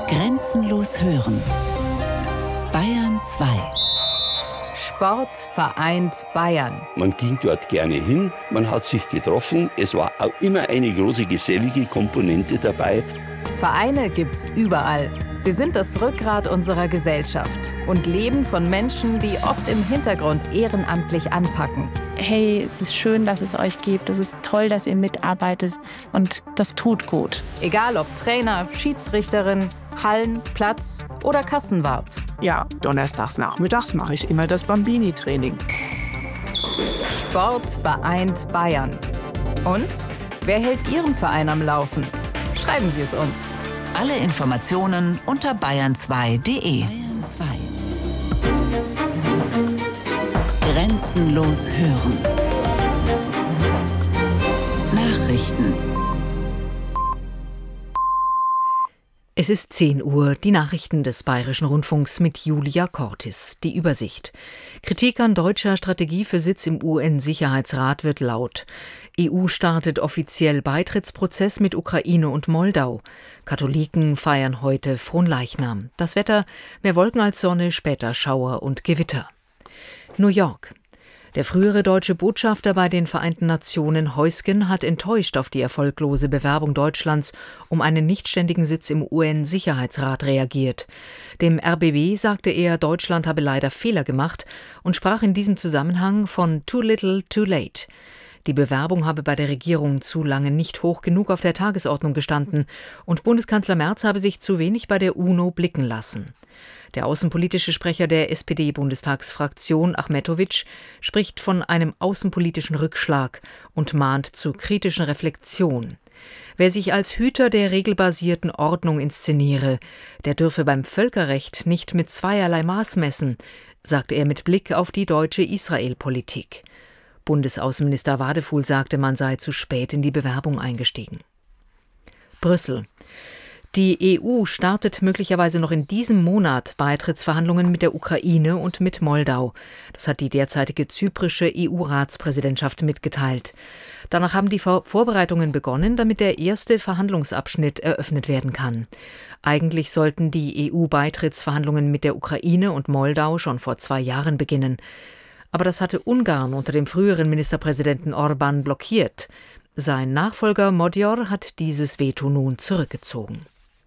Grenzenlos hören. Bayern 2. Sport vereint Bayern. Man ging dort gerne hin, man hat sich getroffen. Es war auch immer eine große gesellige Komponente dabei. Vereine gibt's überall. Sie sind das Rückgrat unserer Gesellschaft und leben von Menschen, die oft im Hintergrund ehrenamtlich anpacken. Hey, es ist schön, dass es euch gibt. Es ist toll, dass ihr mitarbeitet und das tut gut. Egal ob Trainer, Schiedsrichterin, Hallen-, Platz- oder Kassenwart. Ja, donnerstags nachmittags mache ich immer das Bambini-Training. Sport vereint Bayern. Und wer hält Ihren Verein am Laufen? Schreiben Sie es uns. Alle Informationen unter bayern2.de. Bayern 2. Grenzenlos hören. Nachrichten. Es ist 10 Uhr, die Nachrichten des Bayerischen Rundfunks mit Julia Cortis. Die Übersicht. Kritik an deutscher Strategie für Sitz im UN-Sicherheitsrat wird laut. EU startet offiziell Beitrittsprozess mit Ukraine und Moldau. Katholiken feiern heute Fronleichnam. Das Wetter: mehr Wolken als Sonne, später Schauer und Gewitter. New York. Der frühere deutsche Botschafter bei den Vereinten Nationen Heusgen hat enttäuscht auf die erfolglose Bewerbung Deutschlands um einen nichtständigen Sitz im UN-Sicherheitsrat reagiert. Dem RBB sagte er, Deutschland habe leider Fehler gemacht und sprach in diesem Zusammenhang von too little, too late. Die Bewerbung habe bei der Regierung zu lange nicht hoch genug auf der Tagesordnung gestanden und Bundeskanzler Merz habe sich zu wenig bei der UNO blicken lassen. Der außenpolitische Sprecher der SPD-Bundestagsfraktion Achmetowitsch spricht von einem außenpolitischen Rückschlag und mahnt zu kritischen Reflexion. Wer sich als Hüter der regelbasierten Ordnung inszeniere, der dürfe beim Völkerrecht nicht mit zweierlei Maß messen, sagte er mit Blick auf die deutsche Israel-Politik. Bundesaußenminister Wadefuhl sagte, man sei zu spät in die Bewerbung eingestiegen. Brüssel. Die EU startet möglicherweise noch in diesem Monat Beitrittsverhandlungen mit der Ukraine und mit Moldau. Das hat die derzeitige zyprische EU-Ratspräsidentschaft mitgeteilt. Danach haben die Vorbereitungen begonnen, damit der erste Verhandlungsabschnitt eröffnet werden kann. Eigentlich sollten die EU-Beitrittsverhandlungen mit der Ukraine und Moldau schon vor 2 Jahren beginnen. Aber das hatte Ungarn unter dem früheren Ministerpräsidenten Orbán blockiert. Sein Nachfolger Magyar hat dieses Veto nun zurückgezogen.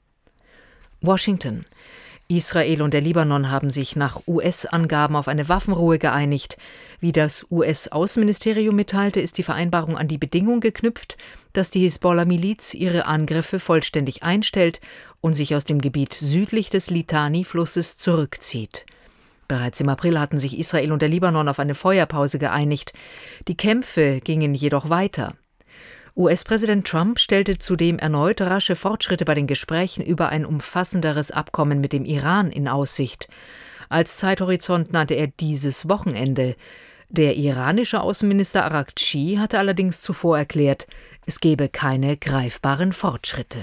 Washington. Israel und der Libanon haben sich nach US-Angaben auf eine Waffenruhe geeinigt. Wie das US-Außenministerium mitteilte, ist die Vereinbarung an die Bedingung geknüpft, dass die Hisbollah-Miliz ihre Angriffe vollständig einstellt und sich aus dem Gebiet südlich des Litani-Flusses zurückzieht. Bereits im April hatten sich Israel und der Libanon auf eine Feuerpause geeinigt. Die Kämpfe gingen jedoch weiter. US-Präsident Trump stellte zudem erneut rasche Fortschritte bei den Gesprächen über ein umfassenderes Abkommen mit dem Iran in Aussicht. Als Zeithorizont nannte er dieses Wochenende. Der iranische Außenminister Araghchi hatte allerdings zuvor erklärt, es gebe keine greifbaren Fortschritte.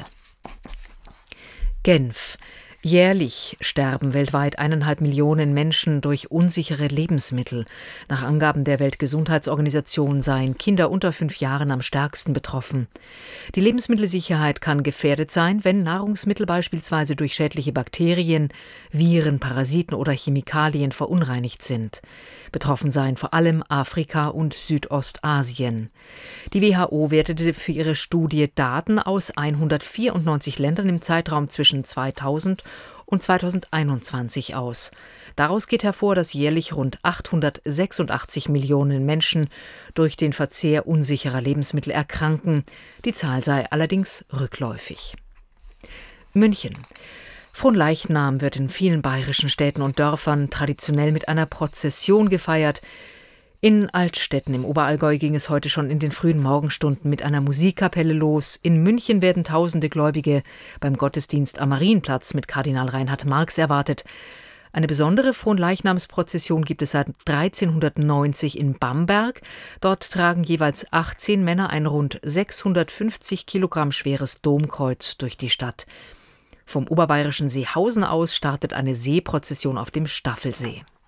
Genf. Jährlich sterben weltweit 1,5 Millionen Menschen durch unsichere Lebensmittel. Nach Angaben der Weltgesundheitsorganisation seien Kinder unter 5 Jahren am stärksten betroffen. Die Lebensmittelsicherheit kann gefährdet sein, wenn Nahrungsmittel beispielsweise durch schädliche Bakterien, Viren, Parasiten oder Chemikalien verunreinigt sind. Betroffen seien vor allem Afrika und Südostasien. Die WHO wertete für ihre Studie Daten aus 194 Ländern im Zeitraum zwischen 2000 und 2021 aus. Daraus geht hervor, dass jährlich rund 886 Millionen Menschen durch den Verzehr unsicherer Lebensmittel erkranken. Die Zahl sei allerdings rückläufig. München. Fronleichnam wird in vielen bayerischen Städten und Dörfern traditionell mit einer Prozession gefeiert. In Altstetten im Oberallgäu ging es heute schon in den frühen Morgenstunden mit einer Musikkapelle los. In München werden tausende Gläubige beim Gottesdienst am Marienplatz mit Kardinal Reinhard Marx erwartet. Eine besondere Fronleichnamsprozession gibt es seit 1390 in Bamberg. Dort tragen jeweils 18 Männer ein rund 650 Kilogramm schweres Domkreuz durch die Stadt. Vom oberbayerischen Seehausen aus startet eine Seeprozession auf dem Staffelsee.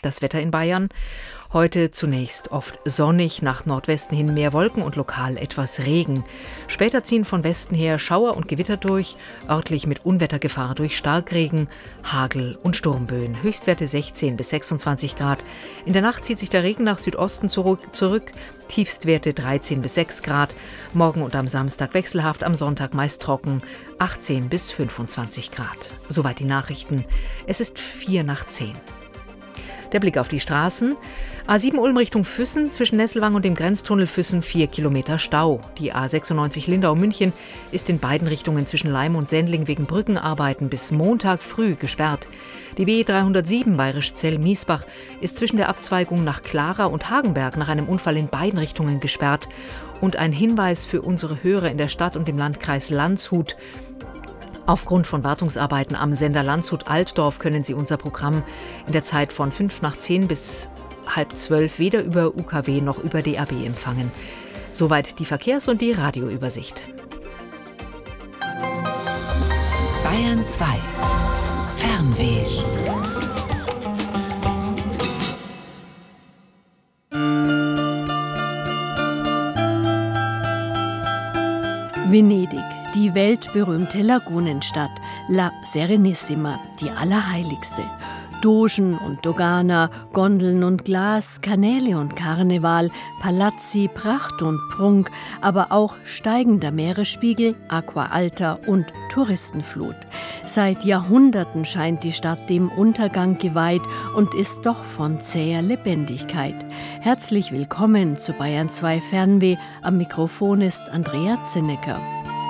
Das Wetter in Bayern. Heute zunächst oft sonnig, nach Nordwesten hin mehr Wolken und lokal etwas Regen. Später ziehen von Westen her Schauer und Gewitter durch, örtlich mit Unwettergefahr durch Starkregen, Hagel und Sturmböen. Höchstwerte 16 bis 26 Grad. In der Nacht zieht sich der Regen nach Südosten zurück. Tiefstwerte 13 bis 6 Grad. Morgen und am Samstag wechselhaft, am Sonntag meist trocken, 18 bis 25 Grad. Soweit die Nachrichten. Es ist 9:04. Der Blick auf die Straßen. A7 Ulm Richtung Füssen, zwischen Nesselwang und dem Grenztunnel Füssen 4 Kilometer Stau. Die A96 Lindau-München ist in beiden Richtungen zwischen Leim und Sendling wegen Brückenarbeiten bis Montag früh gesperrt. Die B307 Bayerisch-Zell-Miesbach ist zwischen der Abzweigung nach Clara und Hagenberg nach einem Unfall in beiden Richtungen gesperrt. Und ein Hinweis für unsere Hörer in der Stadt und im Landkreis Landshut: Aufgrund von Wartungsarbeiten am Sender Landshut-Altdorf können Sie unser Programm in der Zeit von 11:55 bis 11:30 weder über UKW noch über DAB empfangen. Soweit die Verkehrs- und die Radioübersicht. Bayern 2 Fernweh. Venedig, die weltberühmte Lagunenstadt, La Serenissima, die Allerheiligste. Dogen und Dogana, Gondeln und Glas, Kanäle und Karneval, Palazzi, Pracht und Prunk, aber auch steigender Meeresspiegel, Aqua Alta und Touristenflut. Seit Jahrhunderten scheint die Stadt dem Untergang geweiht und ist doch von zäher Lebendigkeit. Herzlich willkommen zu Bayern 2 Fernweh. Am Mikrofon ist Andrea Zinnecker.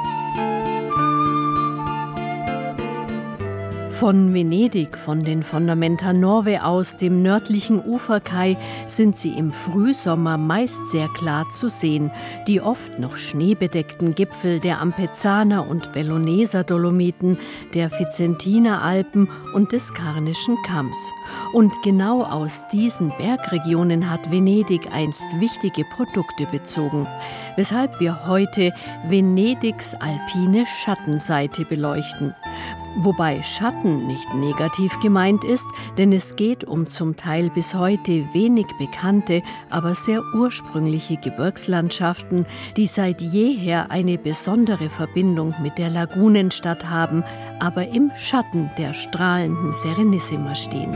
Von Venedig, von den Fondamenta Nove aus, dem nördlichen Uferkai, sind sie im Frühsommer meist sehr klar zu sehen. Die oft noch schneebedeckten Gipfel der Ampezzaner und Belloneser Dolomiten, der Vicentiner Alpen und des Karnischen Kamms. Und genau aus diesen Bergregionen hat Venedig einst wichtige Produkte bezogen, weshalb wir heute Venedigs alpine Schattenseite beleuchten. Wobei Schatten nicht negativ gemeint ist, denn es geht um zum Teil bis heute wenig bekannte, aber sehr ursprüngliche Gebirgslandschaften, die seit jeher eine besondere Verbindung mit der Lagunenstadt haben, aber im Schatten der strahlenden Serenissima stehen.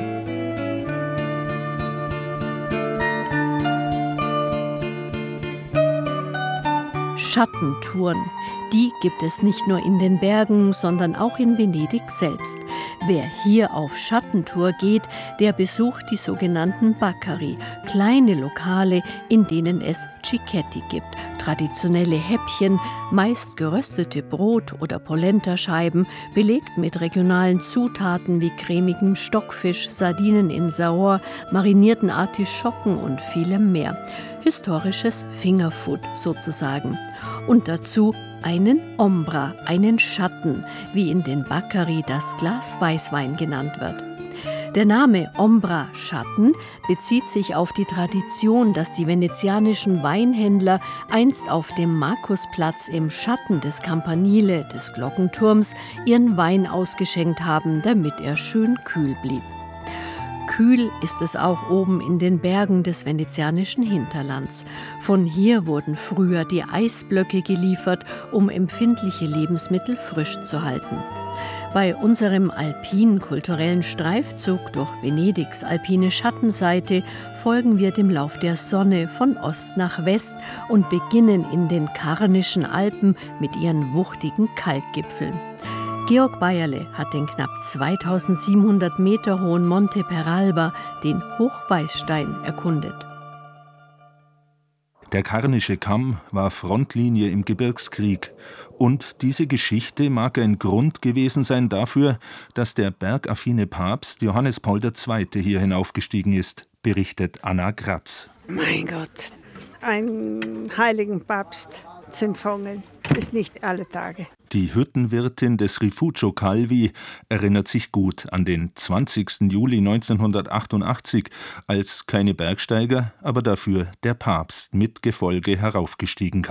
Schattentouren. Die gibt es nicht nur in den Bergen, sondern auch in Venedig selbst. Wer hier auf Schattentour geht, der besucht die sogenannten Baccari, kleine Lokale, in denen es Cicchetti gibt, traditionelle Häppchen, meist geröstete Brot- oder Polentascheiben, belegt mit regionalen Zutaten wie cremigem Stockfisch, Sardinen in Saor, marinierten Artischocken und vielem mehr. Historisches Fingerfood sozusagen. Und dazu einen Ombra, einen Schatten, wie in den Baccari das Glas Weißwein genannt wird. Der Name Ombra Schatten bezieht sich auf die Tradition, dass die venezianischen Weinhändler einst auf dem Markusplatz im Schatten des Campanile, des Glockenturms, ihren Wein ausgeschenkt haben, damit er schön kühl blieb. Kühl ist es auch oben in den Bergen des venezianischen Hinterlands. Von hier wurden früher die Eisblöcke geliefert, um empfindliche Lebensmittel frisch zu halten. Bei unserem alpin-kulturellen Streifzug durch Venedigs alpine Schattenseite folgen wir dem Lauf der Sonne von Ost nach West und beginnen in den Karnischen Alpen mit ihren wuchtigen Kalkgipfeln. Georg Bayerle hat den knapp 2700 Meter hohen Monte Peralba, den Hochweißstein, erkundet. Der Karnische Kamm war Frontlinie im Gebirgskrieg. Und diese Geschichte mag ein Grund gewesen sein dafür, dass der bergaffine Papst Johannes Paul II. Hier hinaufgestiegen ist, berichtet Anna Gratz. Mein Gott, einen heiligen Papst zu empfangen, ist nicht alle Tage. Die Hüttenwirtin des Rifugio Calvi erinnert sich gut an den 20. Juli 1988, als keine Bergsteiger, aber dafür der Papst mit Gefolge heraufgestiegen kam.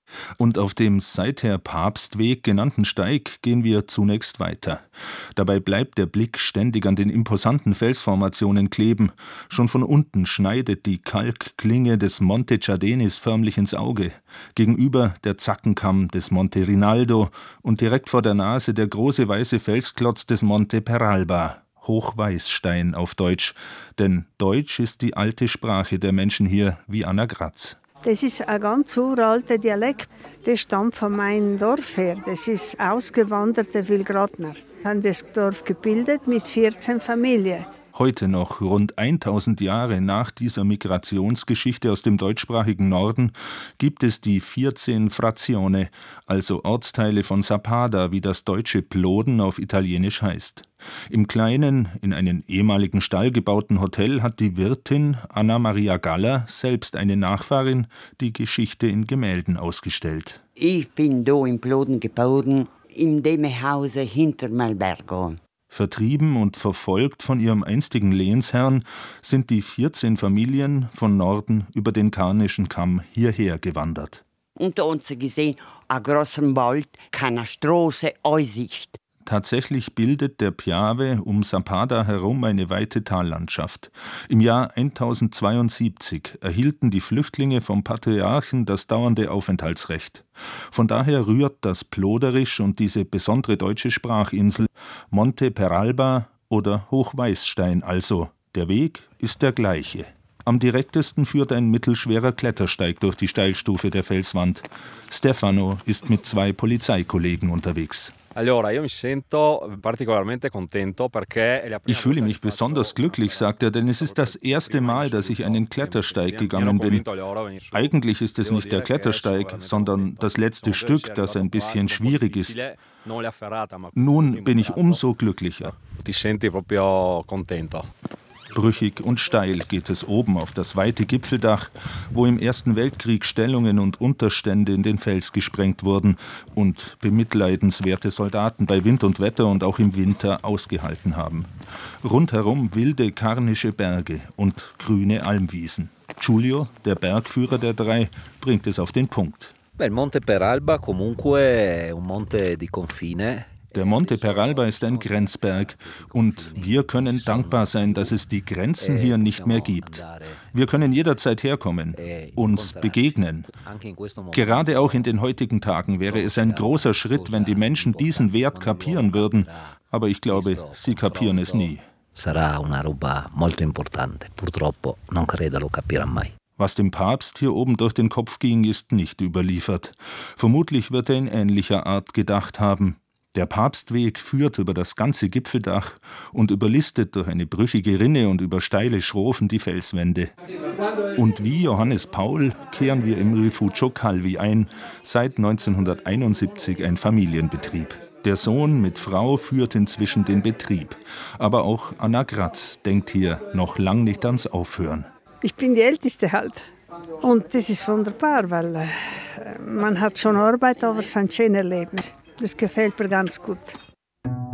Und auf dem seither Papstweg genannten Steig gehen wir zunächst weiter. Dabei bleibt der Blick ständig an den imposanten Felsformationen kleben. Schon von unten schneidet die Kalkklinge des Monte Ciadenis förmlich ins Auge. Gegenüber der Zackenkamm des Monte Rinaldo und direkt vor der Nase der große weiße Felsklotz des Monte Peralba. Hochweißstein auf Deutsch. Denn Deutsch ist die alte Sprache der Menschen hier, wie Anna Gratz. Das ist ein ganz uralter Dialekt, der stammt von meinem Dorf her. Das ist ausgewanderte Wilgratner. Wir haben das Dorf gebildet mit 14 Familien. Heute noch, rund 1000 Jahre nach dieser Migrationsgeschichte aus dem deutschsprachigen Norden, gibt es die 14 Frazione, also Ortsteile von Sappada, wie das deutsche Ploden auf Italienisch heißt. Im kleinen, in einen ehemaligen Stall gebauten Hotel hat die Wirtin Anna Maria Galler, selbst eine Nachfahrin, die Geschichte in Gemälden ausgestellt. Ich bin da in Ploden geboren, in dem Hause hinter Malbergo. Vertrieben und verfolgt von ihrem einstigen Lehensherrn sind die 14 Familien von Norden über den Karnischen Kamm hierher gewandert. Unter uns gesehen, ein großer Wald, keine Straße, Aussicht. Tatsächlich bildet der Piave um Sappada herum eine weite Tallandschaft. Im Jahr 1072 erhielten die Flüchtlinge vom Patriarchen das dauernde Aufenthaltsrecht. Von daher rührt das Ploderisch und diese besondere deutsche Sprachinsel Monte Peralba oder Hochweißstein also. Der Weg ist der gleiche. Am direktesten führt ein mittelschwerer Klettersteig durch die Steilstufe der Felswand. Stefano ist mit 2 Polizeikollegen unterwegs. Ich fühle mich besonders glücklich, sagt er, denn es ist das erste Mal, dass ich einen Klettersteig gegangen bin. Eigentlich ist es nicht der Klettersteig, sondern das letzte Stück, das ein bisschen schwierig ist. Nun bin ich umso glücklicher. Brüchig und steil geht es oben auf das weite Gipfeldach, wo im Ersten Weltkrieg Stellungen und Unterstände in den Fels gesprengt wurden und bemitleidenswerte Soldaten bei Wind und Wetter und auch im Winter ausgehalten haben. Rundherum wilde karnische Berge und grüne Almwiesen. Giulio, der Bergführer der 3, bringt es auf den Punkt. Il Monte Peralba comunque è un monte di confine. Der Monte Peralba ist ein Grenzberg und wir können dankbar sein, dass es die Grenzen hier nicht mehr gibt. Wir können jederzeit herkommen, uns begegnen. Gerade auch in den heutigen Tagen wäre es ein großer Schritt, wenn die Menschen diesen Wert kapieren würden, aber ich glaube, sie kapieren es nie. Sarà una roba molto importante. Purtroppo non credo lo capiranno mai. Was dem Papst hier oben durch den Kopf ging, ist nicht überliefert. Vermutlich wird er in ähnlicher Art gedacht haben. Der Papstweg führt über das ganze Gipfeldach und überlistet durch eine brüchige Rinne und über steile Schrofen die Felswände. Und wie Johannes Paul kehren wir im Rifugio Calvi ein, seit 1971 ein Familienbetrieb. Der Sohn mit Frau führt inzwischen den Betrieb. Aber auch Anna Gratz denkt hier noch lang nicht ans Aufhören. Ich bin die Älteste halt. Und das ist wunderbar, weil man hat schon Arbeit, aber es ist ein schönes Leben. Das gefällt mir ganz gut.